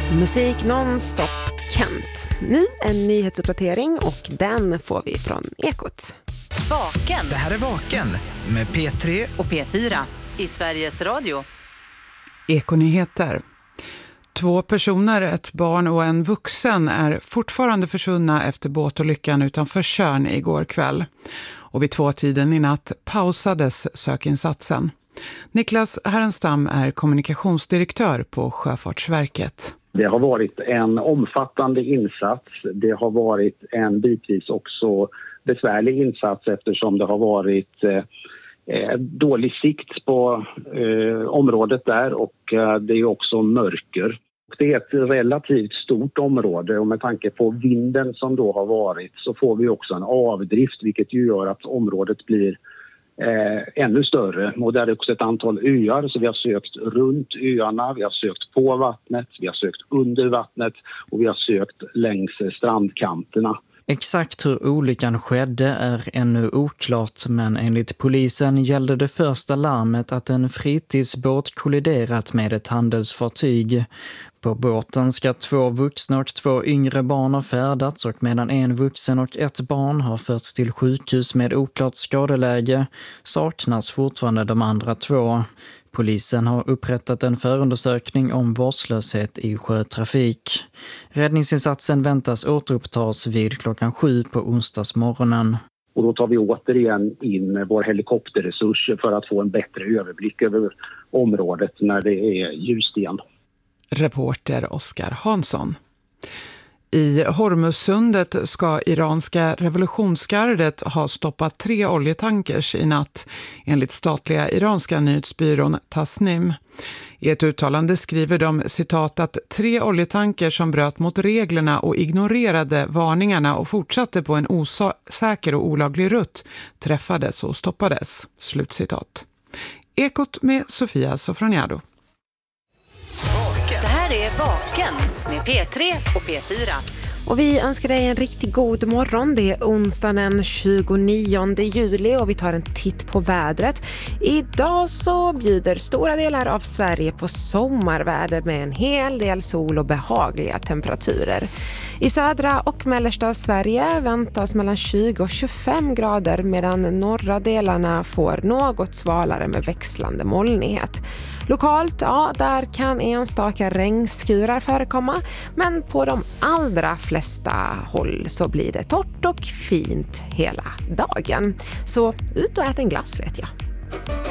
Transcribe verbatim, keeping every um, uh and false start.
Musik nonstop Kent. Nu en nyhetsuppdatering och den får vi från Ekot. Vaken. Det här är Vaken med P tre och P fyra i Sveriges Radio. Ekonyheter. Två personer, ett barn och en vuxen, är fortfarande försvunna efter båtolyckan utanför Tjörn igår kväll. Och vid tvåtiden i natt pausades sökinsatsen. Niklas Härenstam är kommunikationsdirektör på Sjöfartsverket. Det har varit en omfattande insats. Det har varit en bitvis också besvärlig insats eftersom det har varit eh, dålig sikt på eh, området där och eh, det är också mörker. Det är ett relativt stort område och med tanke på vinden som då har varit så får vi också en avdrift vilket ju gör att området blir eh, ännu större. Och där är också ett antal öar så vi har sökt runt öarna, vi har sökt på vattnet, vi har sökt under vattnet och vi har sökt längs strandkanterna. Exakt hur olyckan skedde är ännu oklart, men enligt polisen gällde det första larmet att en fritidsbåt kolliderat med ett handelsfartyg. På båten ska två vuxna och två yngre barn ha färdats och medan en vuxen och ett barn har förts till sjukhus med oklart skadeläge saknas fortfarande de andra två. Polisen har upprättat en förundersökning om vårdslöshet i sjötrafik. Räddningsinsatsen väntas återupptas vid klockan sju på onsdagsmorgonen. Och då tar vi återigen in vår helikopterresurser för att få en bättre överblick över området när det är ljust igen. Reporter Oskar Hansson. I Hormuzsundet ska iranska revolutionsgardet ha stoppat tre oljetankers i natt, enligt statliga iranska nyhetsbyrån Tasnim. I ett uttalande skriver de citat att tre oljetanker som bröt mot reglerna och ignorerade varningarna och fortsatte på en osäker och olaglig rutt träffades och stoppades. Slutcitat. Ekot med Sofia Sofroniado. Det här är Vaken med P tre och P fyra. Och vi önskar dig en riktigt god morgon. Det är onsdagen den tjugonionde juli och vi tar en titt på vädret. Idag så bjuder stora delar av Sverige på sommarväder med en hel del sol och behagliga temperaturer. I södra och mellersta Sverige väntas mellan tjugo och tjugofem grader medan norra delarna får något svalare med växlande molnighet. Lokalt, ja, där kan enstaka regnskurar förekomma, men på de allra flesta håll så blir det torrt och fint hela dagen. Så ut och ät en glass vet jag.